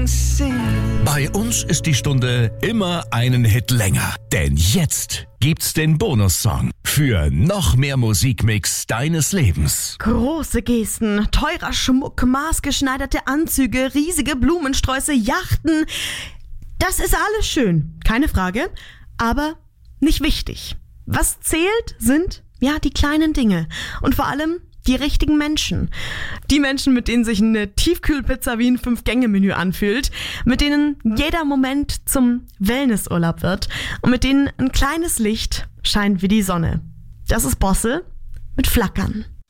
Bei uns ist die Stunde immer einen Hit länger. Denn jetzt gibt's den Bonussong für noch mehr Musikmix deines Lebens. Große Gesten, teurer Schmuck, maßgeschneiderte Anzüge, riesige Blumensträuße, Yachten. Das ist alles schön, keine Frage, aber nicht wichtig. Was zählt, sind, die kleinen Dinge. Und vor allem die richtigen Menschen. Die Menschen, mit denen sich eine Tiefkühlpizza wie ein 5-Gänge-Menü anfühlt, mit denen jeder Moment zum Wellnessurlaub wird und mit denen ein kleines Licht scheint wie die Sonne. Das ist Bosse mit Flackern.